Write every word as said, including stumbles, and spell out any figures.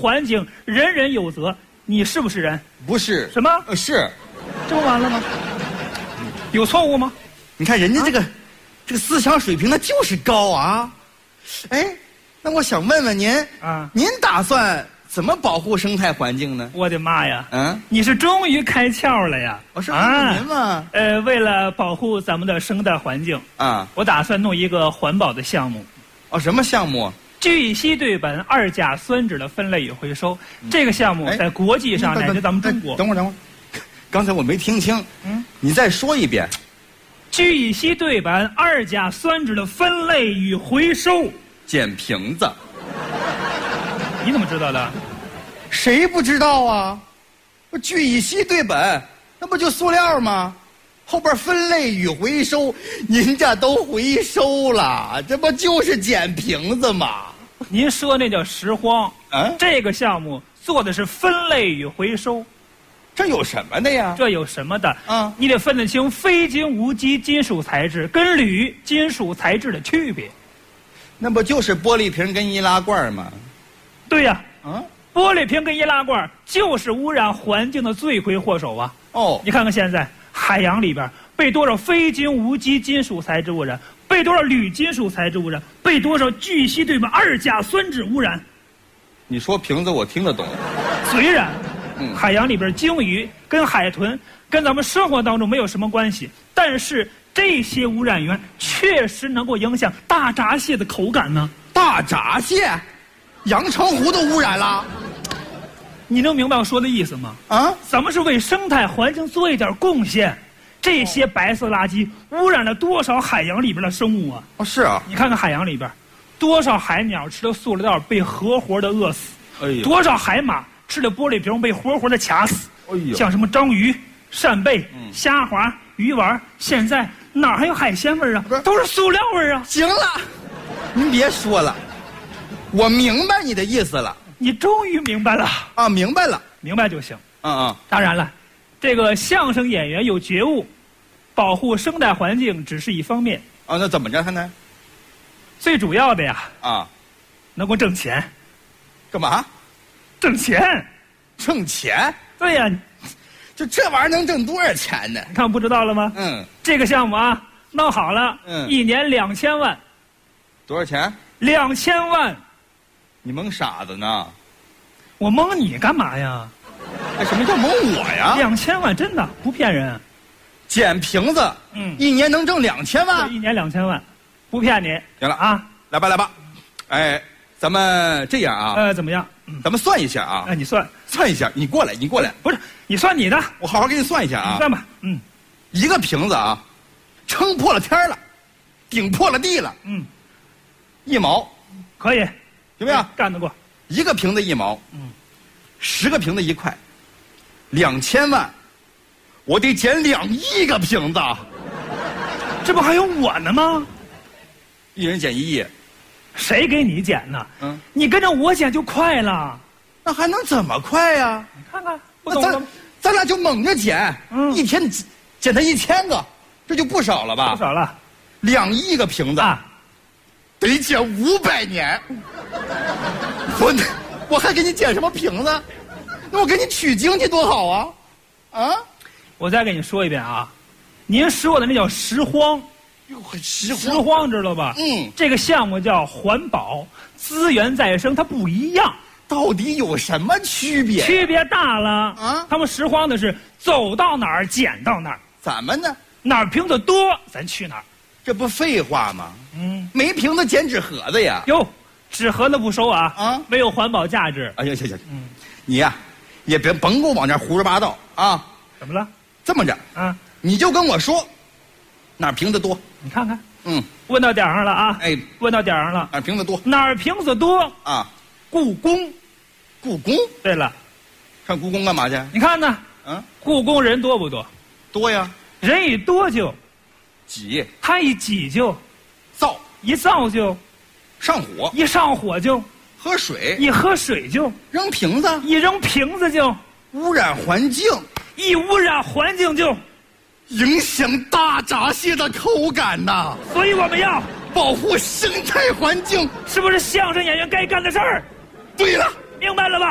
环境，人人有责。你是不是人？ 不是。 什么？ 呃、是。 这不完了吗？有错误吗？ 你看人家这个、啊、这个思想水平，那就是高啊。哎，那我想问问您啊，您打算怎么保护生态环境呢？ 我的妈呀！ 嗯， 你是终于开窍了呀！ 我是问问您嘛、啊。 呃，为了保护咱们的生态环境啊，我打算弄一个环保的项目。 哦，什么项目？ 聚乙烯对苯二甲酸酯的分类与回收。嗯、这个项目在国际上乃至咱们中国。 等会儿，等会儿，刚才我没听清。嗯，你再说一遍。 聚乙烯对苯二甲酸酯的分类与回收。 捡瓶子。 你怎么知道的？ 谁不知道啊？聚乙烯对苯，那不就塑料吗？后边分类与回收，您这都回收了，这不就是捡瓶子吗？ 您说那叫拾荒。嗯，这个项目做的是分类与回收。 这有什么的呀？ 这有什么的？啊，你得分得清非金无机金属材质跟铝金属材质的区别。 那不就是玻璃瓶跟易拉罐吗？ 对呀。嗯，玻璃瓶跟易拉罐就是污染环境的罪魁祸首啊！哦，你看看现在海洋里边被多少非金无机金属材质污染，被多少铝金属材质污染，被多少聚乙烯对苯二甲酸酯污染。 你说瓶子我听得懂。 虽然，嗯，海洋里边鲸鱼跟海豚跟咱们生活当中没有什么关系，但是这些污染源确实能够影响大闸蟹的口感呢。 大闸蟹？阳澄湖都污染了， 你能明白我说的意思吗？啊，咱们是为生态环境做一点贡献，这些白色垃圾污染了多少海洋里边的生物啊？ 哦，是啊， 你看看海洋里边，多少海鸟吃了塑料袋被活活的饿死，哎呦，多少海马吃了玻璃瓶被活活的卡死，哎呦，像什么章鱼、扇贝、嗯、虾滑、鱼丸，现在哪还有海鲜味啊？都是塑料味啊！ 行了，您别说了。我明白你的意思了， 你终于明白了啊！明白了， 明白就行。 嗯嗯。 当然了，这个相声演员有觉悟，保护生态环境只是一方面。 啊，那怎么着他呢？ 最主要的呀，啊，能够挣钱。 干嘛？ 挣钱。 挣钱？ 对呀， 就这玩意儿能挣多少钱呢？ 你看不知道了吗？嗯。这个项目啊，弄好了，嗯，一年两千万。 多少钱？ 两千万。 你蒙傻子呢？ 我蒙你干嘛呀？ 哎，什么叫蒙我呀？ 两千万真的不骗人。 捡瓶子，嗯，一年能挣两千万？ 一年两千万，不骗你。 行了啊，来吧来吧，哎，咱们这样啊， 呃，怎么样？ 嗯、咱们算一下啊。 哎，你算算一下，你过来，你过来。 不是，你算你的， 我好好给你算一下啊。 你算吧，嗯， 一个瓶子啊，撑破了天了，顶破了地了，嗯，一毛， 可以。 行不行？ 干得过， 一个瓶子一毛，嗯，十个瓶子一块，两千万，我得捡两亿个瓶子， 这不还有我呢吗？ 一人捡一亿， 谁给你捡呢？嗯，你跟着我捡就快了， 那还能怎么快呀？ 你看看，不懂了， 咱俩就猛着捡，嗯，一天捡它一千个，这就不少了吧？ 不少了， 两亿个瓶子啊。得捡五百年，我我还给你捡什么瓶子？那我给你取经去多好啊！啊！ 我再给你说一遍啊，您说的那叫拾荒， 拾拾荒知道吧？嗯，这个项目叫环保，资源再生，它不一样。 到底有什么区别？ 区别大了啊！他们拾荒的是走到哪儿捡到哪儿， 怎么呢？ 哪儿瓶子多，咱去哪儿。 这不废话吗？嗯，没瓶子捡纸盒子呀。 哟，纸盒子不收啊？啊，没有环保价值。 哎呀，行行，嗯，你呀、啊，也别甭给我往这胡说八道啊。 怎么了？ 这么着啊，你就跟我说，哪儿瓶子多？ 你看看，嗯，问到点上了啊。哎，问到点上了。 哪儿瓶子多？ 哪儿瓶子多啊？故宫， 故宫。对了，上故宫干嘛去？ 你看呢？嗯，故宫人多不多？ 多呀。 人一多就。 挤， 他一挤就燥， 一燥就上火， 一上火就喝水， 一喝水就扔瓶子， 一扔瓶子就污染环境， 一污染环境就影响大闸蟹的口感呐。 所以我们要保护生态环境， 是不是相声演员该干的事儿？ 对了， 明白了吧？